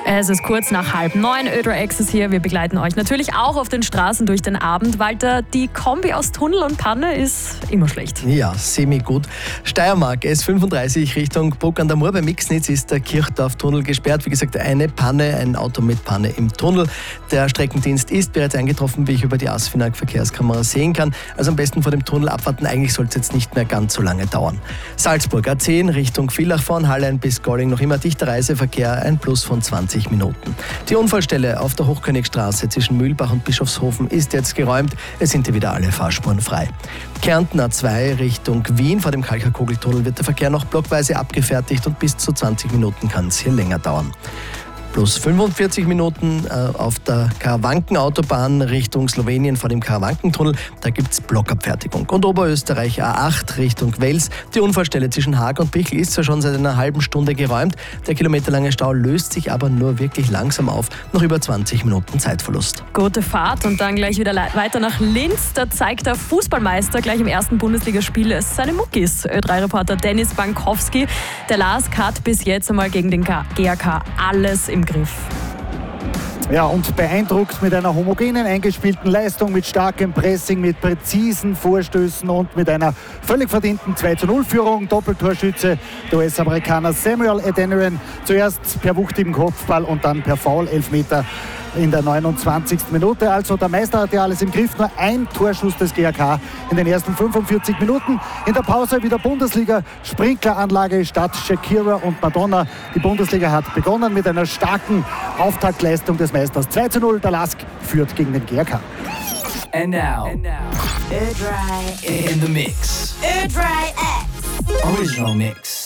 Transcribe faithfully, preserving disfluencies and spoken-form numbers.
Es ist kurz nach halb neun, Ödra X ist hier. Wir begleiten euch natürlich auch auf den Straßen durch den Abend. Walter, die Kombi aus Tunnel und Panne ist immer schlecht. Ja, semi-gut. Steiermark, S fünfunddreißig Richtung Bruck an der Mur. Bei Mixnitz ist der Kirchdorf-Tunnel gesperrt. Wie gesagt, eine Panne, ein Auto mit Panne im Tunnel. Der Streckendienst ist bereits eingetroffen, wie ich über die Asfinag-Verkehrskamera sehen kann. Also am besten vor dem Tunnel abwarten. Eigentlich soll es jetzt nicht mehr ganz so lange dauern. Salzburg, A zehn Richtung Villach von Hallein bis Golling. Noch immer dichter Reiseverkehr, ein Plus von zwanzig Minuten. Die Unfallstelle auf der Hochkönigstraße zwischen Mühlbach und Bischofshofen ist jetzt geräumt. Es sind wieder alle Fahrspuren frei. Kärnten A zwei Richtung Wien. Vor dem Kalkakugeltunnel wird der Verkehr noch blockweise abgefertigt und bis zu zwanzig Minuten kann es hier länger dauern. Plus fünfundvierzig Minuten äh, auf der Karawanken-Autobahn Richtung Slowenien vor dem Karawankentunnel. Da gibt es Blockabfertigung. Und Oberösterreich A acht Richtung Wels. Die Unfallstelle zwischen Haag und Bichl ist zwar schon seit einer halben Stunde geräumt. Der kilometerlange Stau löst sich aber nur wirklich langsam auf. Noch über zwanzig Minuten Zeitverlust. Gute Fahrt und dann gleich wieder weiter nach Linz. Da zeigt der Fußballmeister gleich im ersten Bundesligaspiel seine Muckis. Ö drei Reporter Dennis Bankowski. Der LASK hat bis jetzt einmal gegen den G A K alles im Griff. Ja, und beeindruckt mit einer homogenen, eingespielten Leistung, mit starkem Pressing, mit präzisen Vorstößen und mit einer völlig verdienten zwei zu null Führung. Doppeltorschütze, der U S-Amerikaner Samuel Adeniran. Zuerst per wuchtigem Kopfball und dann per Foul, Elfmeter in der neunundzwanzigsten Minute. Also der Meister hat ja alles im Griff. Nur ein Torschuss des G A K in den ersten fünfundvierzig Minuten. In der Pause wieder Bundesliga. Sprinkleranlage statt Shakira und Madonna. Die Bundesliga hat begonnen mit einer starken Auftaktleistung des Meisters. zwei zu null, der LASK führt gegen den G A K. And now, And now. Ö drei in the mix. Ö drei X. Original mix.